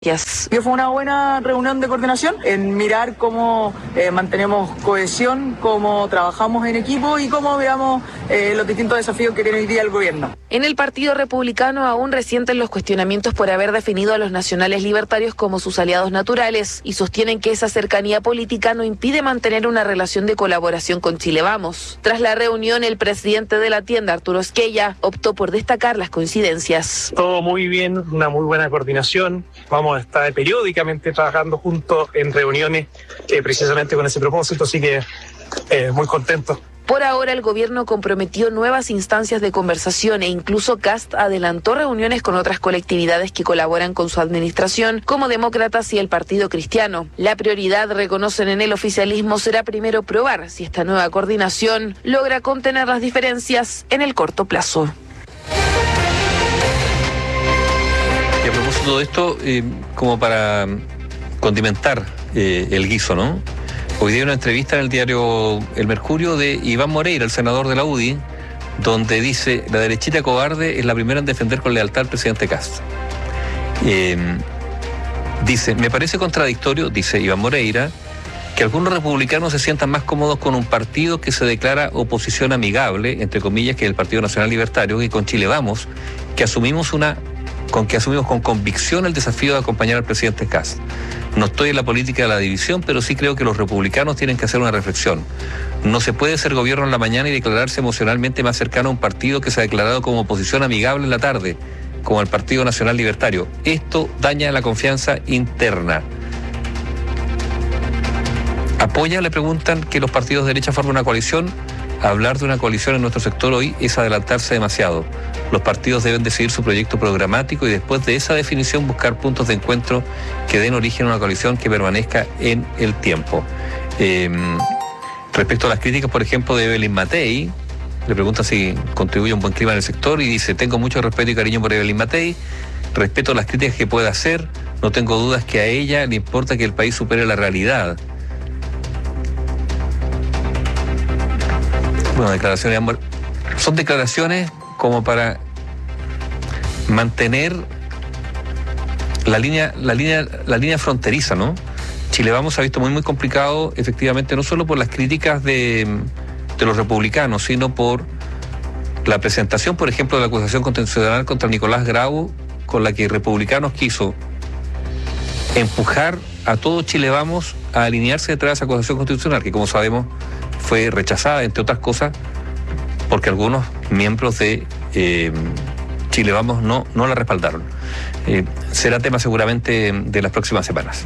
Que fue una buena reunión de coordinación en mirar cómo mantenemos cohesión, cómo trabajamos en equipo y cómo veamos los distintos desafíos que tiene hoy día el gobierno. En el Partido Republicano aún resienten los cuestionamientos por haber definido a los nacionales libertarios como sus aliados naturales y sostienen que esa cercanía política no impide mantener una relación de colaboración con Chile Vamos. Tras la reunión, el presidente de la tienda, Arturo Esquella, optó por destacar las coincidencias. Todo muy bien, una muy buena coordinación. Vamos a estar periódicamente trabajando juntos en reuniones precisamente con ese propósito, así que muy contento. Por ahora, el gobierno comprometió nuevas instancias de conversación e incluso Kast adelantó reuniones con otras colectividades que colaboran con su administración, como Demócratas y el Partido Cristiano. La prioridad, reconocen en el oficialismo, será primero probar si esta nueva coordinación logra contener las diferencias en el corto plazo. Y a propósito de esto, como para condimentar el guiso, ¿no? Hoy día hay una entrevista en el diario El Mercurio de Iván Moreira, el senador de la UDI, donde dice: la derechita cobarde es la primera en defender con lealtad al presidente Kast. Dice: me parece contradictorio, dice Iván Moreira, que algunos republicanos se sientan más cómodos con un partido que se declara oposición amigable, entre comillas, que es el Partido Nacional Libertario, y con Chile Vamos, que asumimos con convicción el desafío de acompañar al presidente Kast. No estoy en la política de la división, pero sí creo que los republicanos tienen que hacer una reflexión. No se puede ser gobierno en la mañana y declararse emocionalmente más cercano a un partido que se ha declarado como oposición amigable en la tarde, como el Partido Nacional Libertario. Esto daña la confianza interna. ¿Apoya, le preguntan, que los partidos de derecha formen una coalición? Hablar de una coalición en nuestro sector hoy es adelantarse demasiado. Los partidos deben decidir su proyecto programático y después de esa definición buscar puntos de encuentro que den origen a una coalición que permanezca en el tiempo. Respecto a las críticas, por ejemplo, de Evelyn Matei, le pregunta si contribuye a un buen clima en el sector y dice: tengo mucho respeto y cariño por Evelyn Matei, respeto las críticas que pueda hacer, no tengo dudas que a ella le importa que el país supere la realidad. Bueno, declaraciones de amor. Son declaraciones como para mantener la línea fronteriza, ¿no? Chile Vamos se ha visto muy complicado, efectivamente, no solo por las críticas de los republicanos, sino por la presentación, por ejemplo, de la acusación constitucional contra Nicolás Grau, con la que republicanos quiso empujar a todo Chile Vamos a alinearse detrás de esa acusación constitucional, que, como sabemos, fue rechazada, entre otras cosas, porque algunos miembros de Chile Vamos no la respaldaron. Será tema seguramente de las próximas semanas.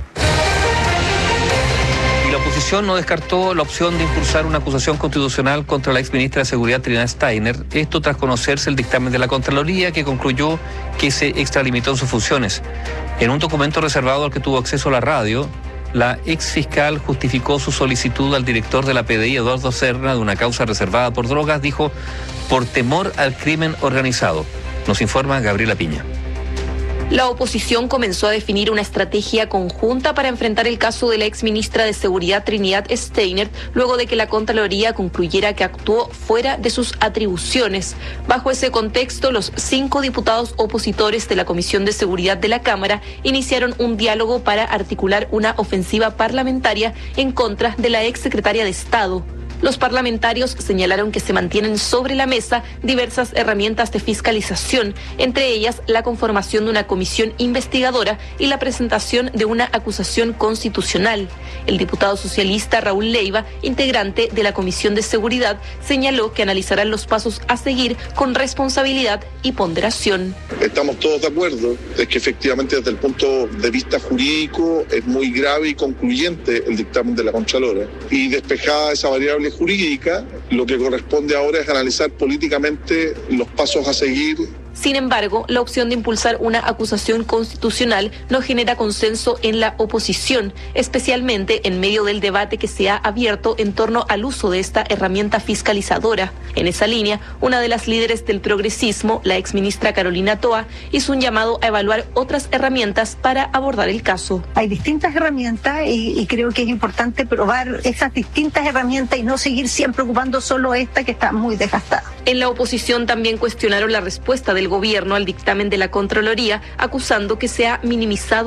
Y la oposición no descartó la opción de impulsar una acusación constitucional contra la exministra de Seguridad Trinidad Steiner, esto tras conocerse el dictamen de la Contraloría, que concluyó que se extralimitó en sus funciones. En un documento reservado al que tuvo acceso la radio, la exfiscal justificó su solicitud al director de la PDI, Eduardo Serna, de una causa reservada por drogas, dijo, por temor al crimen organizado. Nos informa Gabriela Piña. La oposición comenzó a definir una estrategia conjunta para enfrentar el caso de la exministra de Seguridad Trinidad Steiner, luego de que la Contraloría concluyera que actuó fuera de sus atribuciones. Bajo ese contexto, los 5 diputados opositores de la Comisión de Seguridad de la Cámara iniciaron un diálogo para articular una ofensiva parlamentaria en contra de la exsecretaria de Estado. Los parlamentarios señalaron que se mantienen sobre la mesa diversas herramientas de fiscalización, entre ellas la conformación de una comisión investigadora y la presentación de una acusación constitucional. El diputado socialista Raúl Leiva, integrante de la Comisión de Seguridad, señaló que analizarán los pasos a seguir con responsabilidad y ponderación. Estamos todos de acuerdo de que efectivamente desde el punto de vista jurídico es muy grave y concluyente el dictamen de la Contralora, y despejada esa variable jurídica, lo que corresponde ahora es analizar políticamente los pasos a seguir. Sin embargo, la opción de impulsar una acusación constitucional no genera consenso en la oposición, especialmente en medio del debate que se ha abierto en torno al uso de esta herramienta fiscalizadora. En esa línea, una de las líderes del progresismo, la exministra Carolina Toa, hizo un llamado a evaluar otras herramientas para abordar el caso. Hay distintas herramientas y creo que es importante probar esas distintas herramientas y no seguir siempre ocupando solo esta que está muy desgastada. En la oposición también cuestionaron la respuesta del gobierno al dictamen de la Contraloría, acusando que se ha minimizado